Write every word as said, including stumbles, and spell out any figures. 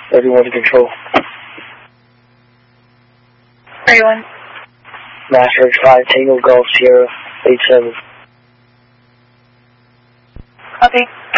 Everyone to control. Everyone. Master X five, Tango Golf Sierra, eight seven. Copy.